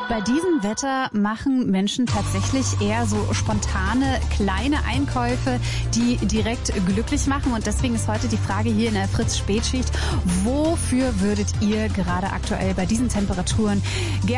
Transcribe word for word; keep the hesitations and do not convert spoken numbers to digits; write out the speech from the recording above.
Bei diesem Wetter machen Menschen tatsächlich eher so spontane, kleine Einkäufe, die direkt glücklich machen. Und deswegen ist heute die Frage hier in der Fritz-Spätschicht: Wofür würdet ihr gerade aktuell bei diesen Temperaturen gerne